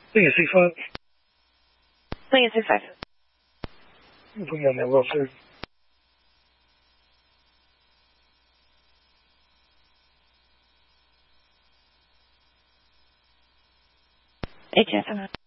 Tenho ceifado. Tenha ceifado. Não ponho nele ao certo. É que essa não.